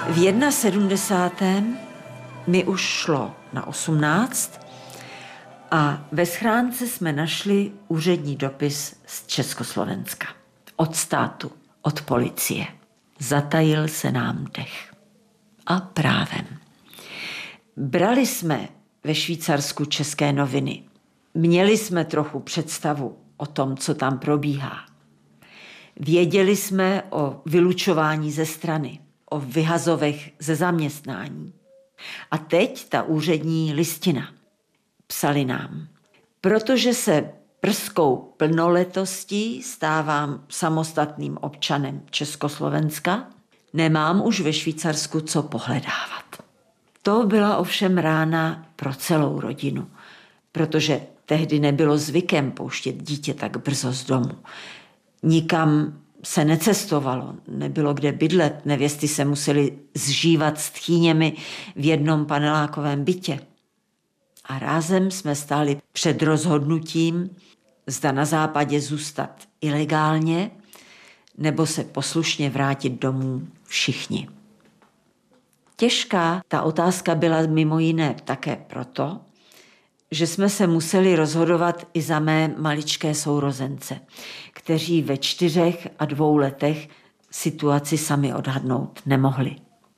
V 71. mi už šlo na 18 a ve schránce jsme našli úřední dopis z Československa. Od státu, od policie. Zatajil se nám dech. A právem. Brali jsme ve Švýcarsku České noviny. Měli jsme trochu představu o tom, co tam probíhá. Věděli jsme o vylučování ze strany, o vyhazovech ze zaměstnání. A teď ta úřední listina. Psali nám. Protože se brzkou plnoletostí stávám samostatným občanem Československa, nemám už ve Švýcarsku co pohledávat. To byla ovšem rána pro celou rodinu, protože tehdy nebylo zvykem pouštět dítě tak brzo z domu. Nikam se necestovalo, nebylo kde bydlet, nevěsty se musely zžívat s tchýněmi v jednom panelákovém bytě. A rázem jsme stáli před rozhodnutím, zda na západě zůstat ilegálně, nebo se poslušně vrátit domů všichni. Těžká ta otázka byla mimo jiné také proto, že jsme se museli rozhodovat i za mé maličké sourozence, kteří ve 4 a 2 letech situaci sami odhadnout nemohli.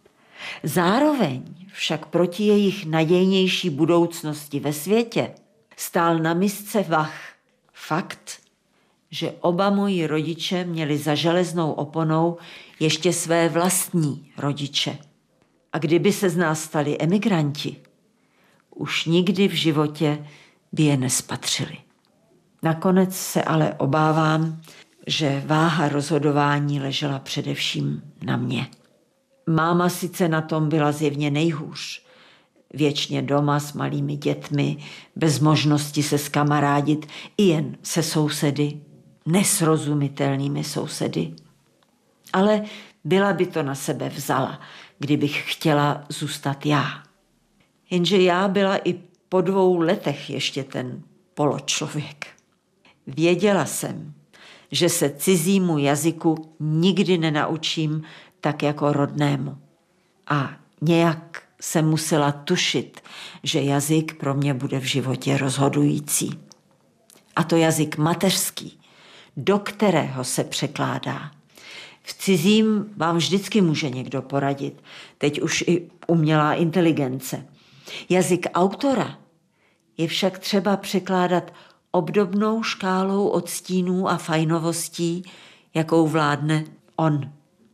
Zároveň však proti jejich nadějnější budoucnosti ve světě stál na misce vah fakt, že oba moji rodiče měli za železnou oponou ještě své vlastní rodiče. A kdyby se z nás stali emigranti, už nikdy v životě by je nespatřili. Nakonec se ale obávám, že váha rozhodování ležela především na mě. Máma sice na tom byla zjevně nejhůř. Věčně doma s malými dětmi, bez možnosti se skamarádit, i jen se sousedy, nesrozumitelnými sousedy. Ale byla by to na sebe vzala, kdybych chtěla zůstat já. Jenže já byla i po 2 letech ještě ten poločlověk. Věděla jsem, že se cizímu jazyku nikdy nenaučím tak jako rodnému. A nějak jsem musela tušit, že jazyk pro mě bude v životě rozhodující. A to jazyk mateřský, do kterého se překládá. V cizím vám vždycky může někdo poradit, teď už i umělá inteligence. Jazyk autora je však třeba překládat obdobnou škálou odstínů a fajnovostí, jakou vládne on.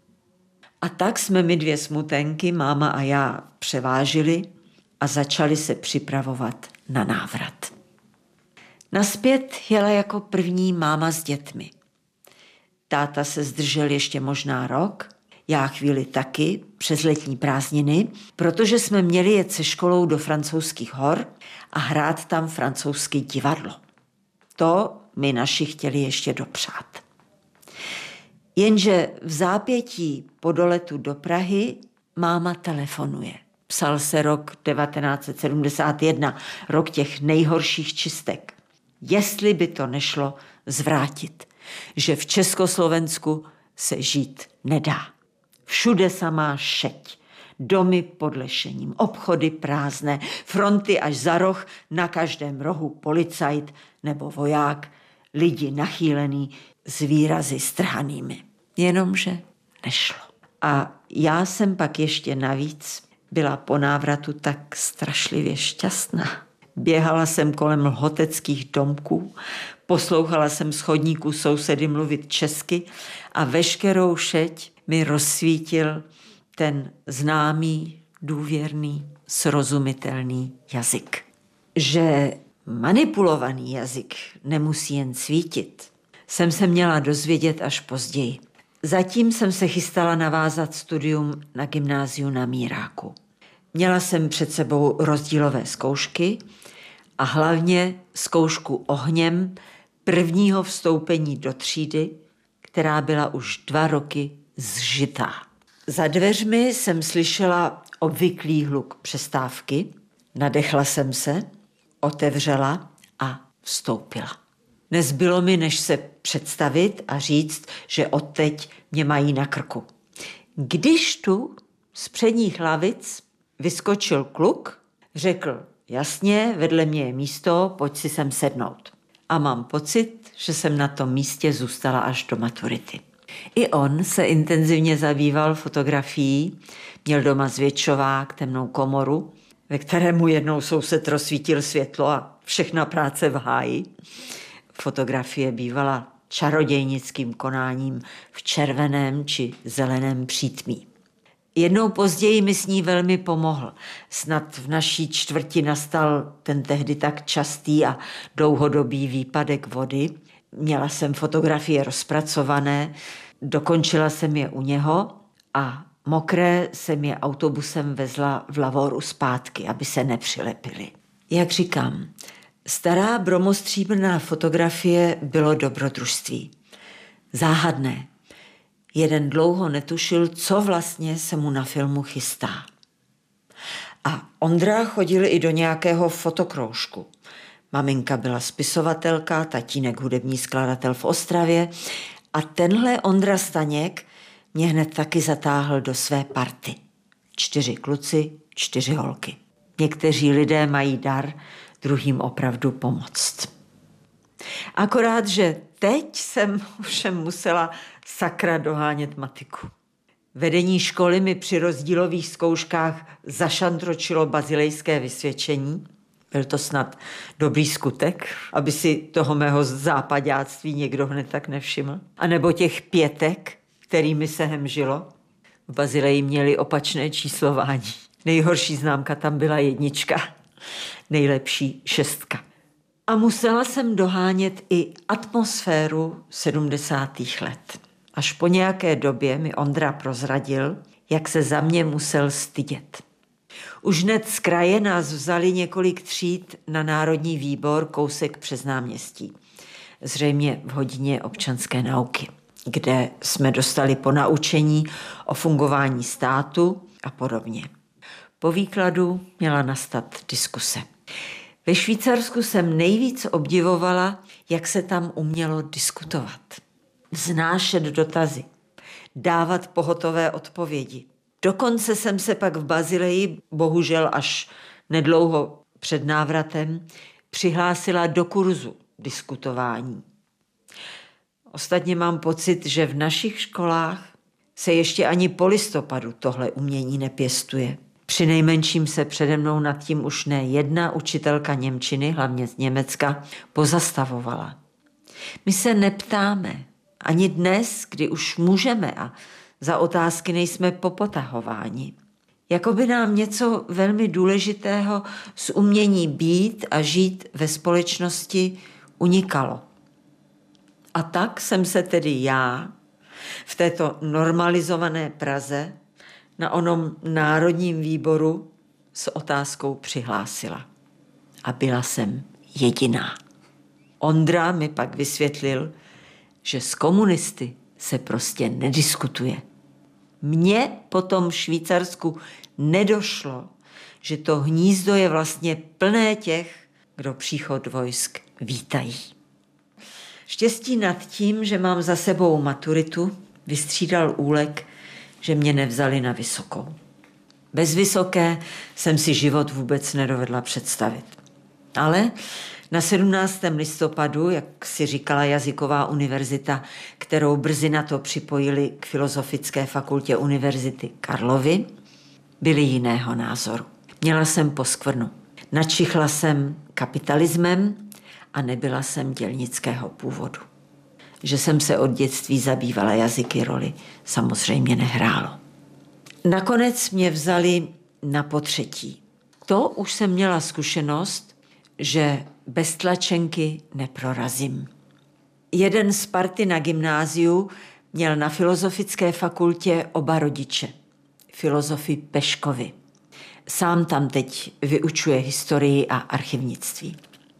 A tak jsme my 2 smutenky, máma a já, převážili a začali se připravovat na návrat. Nazpět jela jako první máma s dětmi. Táta se zdržel ještě možná rok, já chvíli taky, přes letní prázdniny, protože jsme měli jet se školou do francouzských hor a hrát tam francouzské divadlo. To my naši chtěli ještě dopřát. Jenže v zápětí po doletu do Prahy máma telefonuje. Psal se rok 1971, rok těch nejhorších čistek. Jestli by to nešlo zvrátit, že v Československu se žít nedá. Všude samá šeť, domy pod lešením, obchody prázdné, fronty až za roh, na každém rohu policajt nebo voják, lidi nachýlený s výrazy strhanými. Jenomže nešlo. A já jsem pak ještě navíc byla po návratu tak strašlivě šťastná. Běhala jsem kolem lhoteckých domků, poslouchala jsem z chodníků sousedy mluvit česky a veškerou šeť mi rozsvítil ten známý, důvěrný, srozumitelný jazyk. Že manipulovaný jazyk nemusí jen svítit, jsem se měla dozvědět až později. Zatím jsem se chystala navázat studium na gymnáziu na Míráku. Měla jsem před sebou rozdílové zkoušky a hlavně zkoušku ohněm prvního vstoupení do třídy, která byla už 2 roky zžitá. Za dveřmi jsem slyšela obvyklý hluk přestávky, nadechla jsem se, otevřela a vstoupila. Nezbylo mi, než se představit a říct, že odteď mě mají na krku. Když tu Z předních lavic vyskočil kluk, řekl, jasně, vedle mě je místo, pojď si sem sednout. A mám pocit, že jsem na tom místě zůstala až do maturity. I on se intenzivně zabýval fotografií, měl doma zvětšovák, temnou komoru, ve kterému jednou soused rozsvítil světlo a všechna práce v háji. Fotografie bývala čarodějnickým konáním v červeném či zeleném přítmí. Jednou později mi s ní velmi pomohl. Snad v naší čtvrti nastal ten tehdy tak častý a dlouhodobý výpadek vody. Měla jsem fotografie rozpracované, dokončila jsem je u něho a mokré jsem je autobusem vezla v lavoru zpátky, aby se nepřilepily. Jak říkám, stará bromostříbrná fotografie bylo dobrodružství. Záhadné. Jeden dlouho netušil, co vlastně se mu na filmu chystá. A Ondra chodil i do nějakého fotokroužku. Maminka byla spisovatelka, tatínek hudební skladatel v Ostravě a tenhle Ondra Staněk mě hned taky zatáhl do své party. 4 kluci, 4 holky. Někteří lidé mají dar druhým opravdu pomoct. Akorát, že teď jsem všem musela sakra dohánět matiku. Vedení školy mi při rozdílových zkouškách zašantročilo bazilejské vysvědčení. Byl to snad dobrý skutek, aby si toho mého zápaďáctví někdo hned tak nevšiml. A nebo těch 5, kterými se hemžilo. V Bazileji měli opačné číslování. Nejhorší známka tam byla 1, nejlepší 6. A musela jsem dohánět i atmosféru 70. let. Až po nějaké době mi Ondra prozradil, jak se za mě musel stydět. Už hned z kraje nás vzali několik tříd na Národní výbor kousek přes náměstí. Zřejmě v hodině občanské nauky, kde jsme dostali ponaučení o fungování státu a podobně. Po výkladu měla nastat diskuse. Ve Švýcarsku jsem nejvíc obdivovala, jak se tam umělo diskutovat. Vznášet dotazy, dávat pohotové odpovědi. Dokonce jsem se pak v Bazileji, bohužel až nedlouho před návratem, přihlásila do kurzu diskutování. Ostatně mám pocit, že v našich školách se ještě ani po listopadu tohle umění nepěstuje. Přinejmenším se přede mnou nad tím už ne jedna učitelka němčiny, hlavně z Německa, pozastavovala. My se neptáme, ani dnes, kdy už můžeme a za otázky nejsme popotahováni. Jakoby nám něco velmi důležitého z umění být a žít ve společnosti unikalo. A tak jsem se tedy já v této normalizované Praze na onom Národním výboru s otázkou přihlásila. A byla jsem jediná. Ondra mi pak vysvětlil, že s komunisty se prostě nediskutuje. Mně potom v Švýcarsku nedošlo, že to hnízdo je vlastně plné těch, kdo příchod vojsk vítají. Štěstí nad tím, že mám za sebou maturitu, vystřídal úlek, že mě nevzali na vysokou. Bez vysoké jsem si život vůbec nedovedla představit. Ale na 17. listopadu, jak si říkala jazyková univerzita, kterou brzy na to připojili k Filozofické fakultě Univerzity Karlovy, byli jiného názoru. Měla jsem poskvrnu. Načichla jsem kapitalismem a nebyla jsem dělnického původu. Že jsem se od dětství zabývala jazyky, roli samozřejmě nehrálo. Nakonec mě vzali na potřetí. To už jsem měla zkušenost, že bez tlačenky neprorazím. Jeden z party na gymnáziu měl na Filozofické fakultě oba rodiče, filozofy Peškovi. Sám tam teď vyučuje historii a archivnictví.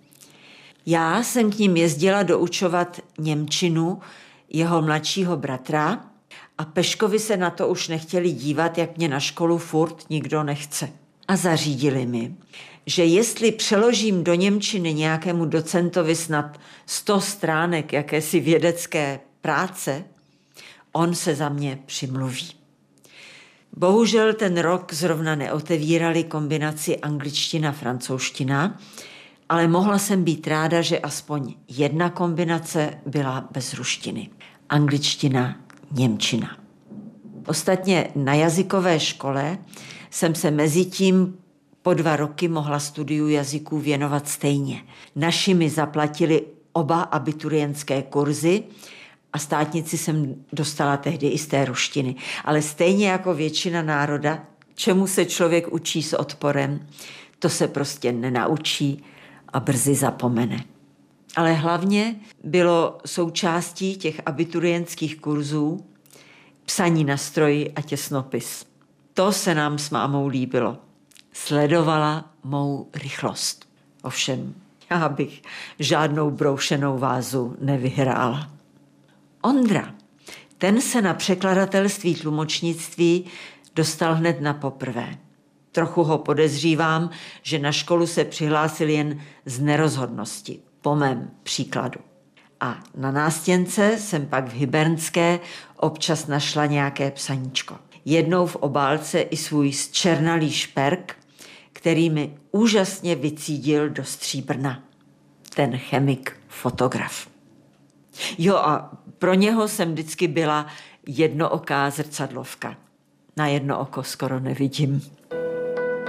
Já jsem k ním jezdila doučovat němčinu jeho mladšího bratra a Peškovi se na to už nechtěli dívat, jak mě na školu furt nikdo nechce. A zařídili mi, že jestli přeložím do němčiny nějakému docentovi snad 100 stránek jakési vědecké práce, on se za mě přimluví. Bohužel ten rok zrovna neotevírali kombinaci angličtina-francouzština, ale mohla jsem být ráda, že aspoň jedna kombinace byla bez ruštiny. Angličtina, němčina. Ostatně na jazykové škole jsem se mezitím po 2 roky mohla studiu jazyků věnovat stejně. Naši mi zaplatili oba abiturientské kurzy a státnici jsem dostala tehdy i z té ruštiny. Ale stejně jako většina národa, čemu se člověk učí s odporem, to se prostě nenaučí a brzy zapomene. Ale hlavně bylo součástí těch abiturientských kurzů psaní na stroji a těsnopis. To se nám s mámou líbilo. Sledovala mou rychlost. Ovšem, já bych žádnou broušenou vázu nevyhrála. Ondra, ten se na překladatelství tlumočnictví dostal hned na poprvé. Trochu ho podezřívám, že na školu se přihlásil jen z nerozhodnosti, po mém příkladu. A na nástěnce jsem pak v Hybernské občas našla nějaké psaníčko. Jednou v obálce i svůj zčernalý šperk, který mi úžasně vycídil do stříbrna. Ten chemik fotograf. Jo, a pro něho jsem vždycky byla jednooká zrcadlovka. Na jedno oko skoro nevidím.